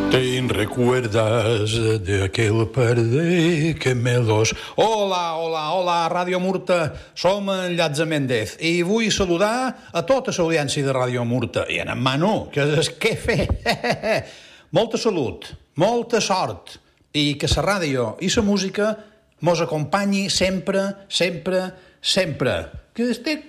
¿Te recuerdas de aquel parder que me los... Hola, Ràdio Murta, som en Llats Méndez i vull saludar a tota l'audiència de Ràdio Murta i en Manu, que és què fer. Molta salut, molta sort i que la ràdio i la música mos acompanyi sempre, sempre, sempre. Que estic